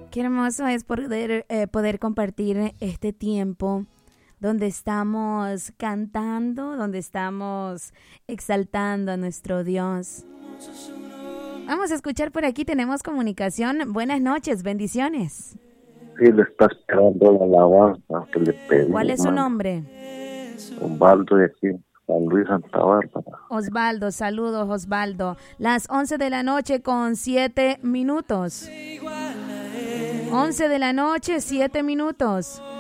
Qué hermoso es poder compartir este tiempo donde estamos cantando, donde estamos exaltando a nuestro Dios. Vamos a escuchar por aquí, tenemos comunicación. Buenas noches, bendiciones. Sí, le está esperando la alabanza que le pedí. ¿Cuál es su nombre? Osvaldo de aquí, San Luis, Santa Bárbara. Osvaldo, saludos Osvaldo. Las 11 de la noche con 7 minutos. 11 de la noche, 7 minutos.